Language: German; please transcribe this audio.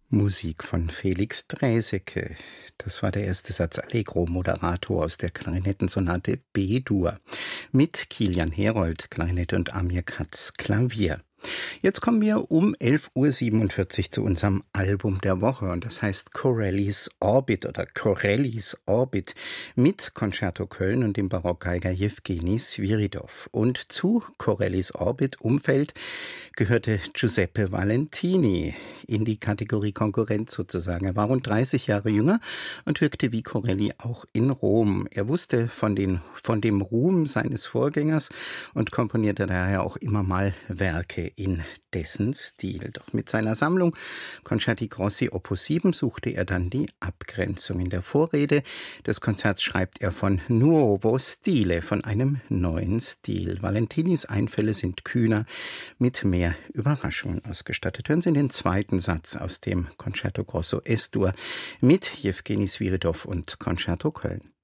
Musik von Felix Draeseke. Das war der erste Satz Allegro Moderato aus der Klarinettensonate B-Dur mit Kilian Herold, Klarinette, und Amir Katz, Klavier. Jetzt kommen wir um 11:47 Uhr zu unserem Album der Woche, und das heißt Corellis Orbit oder Corellis Orbit mit Concerto Köln und dem Barockgeiger Jewgeni Swiridov. Und zu Corellis Orbit-Umfeld gehörte Giuseppe Valentini in die Kategorie Konkurrenz sozusagen. Er war rund 30 Jahre jünger und wirkte wie Corelli auch in Rom. Er wusste von dem Ruhm seines Vorgängers und komponierte daher auch immer mal Werke in dessen Stil. Doch mit seiner Sammlung Concerti Grossi Opus 7 suchte er dann die Abgrenzung. In der Vorrede des Konzerts schreibt er von Nuovo Stile, von einem neuen Stil. Valentinis Einfälle sind kühner, mit mehr Überraschungen ausgestattet. Hören Sie den zweiten Satz aus dem Concerto Grosso S-Dur mit Jewgeni Swiridov und Concerto Köln.